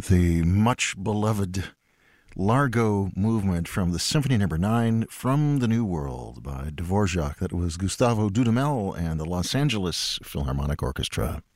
the much beloved Largo movement from the Symphony No. 9 from the New World by Dvorak. That was Gustavo Dudamel and the Los Angeles Philharmonic Orchestra.